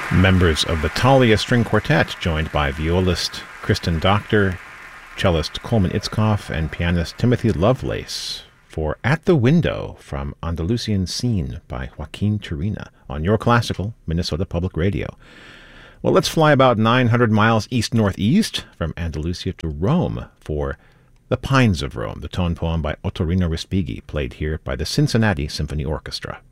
Members of the Thalia String Quartet, joined by violist Kristen Doctor, cellist Coleman Itzkoff, and pianist Timothy Lovelace, for At the Window from Andalusian Scene by Joaquin Turina on Your Classical, Minnesota Public Radio. Well, let's fly about 900 miles east-northeast from Andalusia to Rome for The Pines of Rome, the tone poem by Ottorino Respighi, played here by the Cincinnati Symphony Orchestra.